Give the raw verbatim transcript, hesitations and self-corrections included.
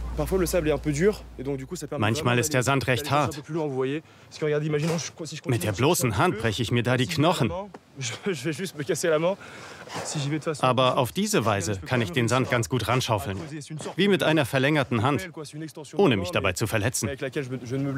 Manchmal ist der Sand recht hart. Mit der bloßen Hand breche ich mir da die Knochen. Aber auf diese Weise kann ich den Sand ganz gut ranschaufeln. Wie mit einer verlängerten Hand, ohne mich dabei zu verletzen.